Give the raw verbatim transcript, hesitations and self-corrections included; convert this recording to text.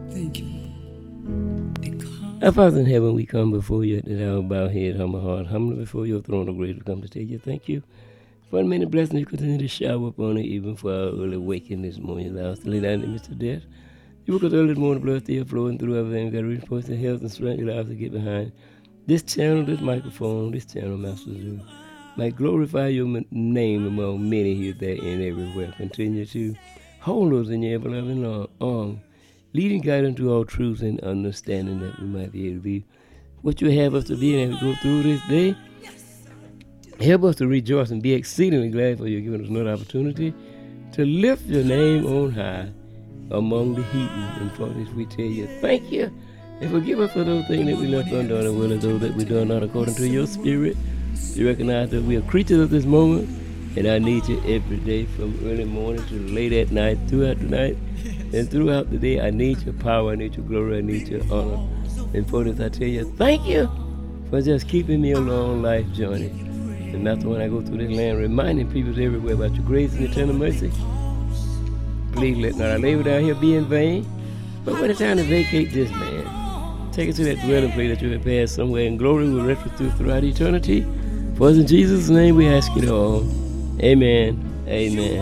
Thank you. Our Father in heaven, we come before you at the hour, bow head, humble heart, humbly before your throne of grace. We come to tell you thank you for the many blessings you continue to shower upon us, even for our early waking this morning. Allow us to lay down in the midst of death. You woke us early this morning, blood still flowing through everything. We got to reach for the health and strength. Allow us to get behind this channel, this microphone, this channel, Master Zoo. Might glorify your name among many here, there, and everywhere. Continue to hold us in your ever-loving arm, leading, guiding to all truth and understanding that we might be able to be what you have us to be. And as we go through this day, help us to rejoice and be exceedingly glad for you giving us another opportunity to lift your name on high among the heathen. And for this we tell you thank you, and forgive us for those things that we left undone, and will of those that we do not according to your spirit. You recognize that we are creatures of this moment, and I need you every day from early morning to late at night, throughout the night, and throughout the day. I need your power, I need your glory, I need your honor. And for this I tell you thank you for just keeping me on a long life journey. And that's when I go through this land, reminding people everywhere about your grace and eternal mercy. Please let not our labor down here be in vain, but when it's time to vacate this land, take us to that dwelling place that you have passed somewhere in glory will rest with you throughout eternity. For us in Jesus' name we ask it all. Amen. Amen.